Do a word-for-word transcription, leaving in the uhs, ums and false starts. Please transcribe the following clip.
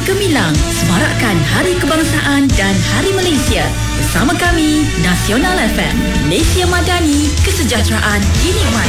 gemilang semarakkan Hari Kebangsaan dan Hari Malaysia. Bersama kami, Nasional F M, Malaysia Madani, kesejahteraan dinikmati.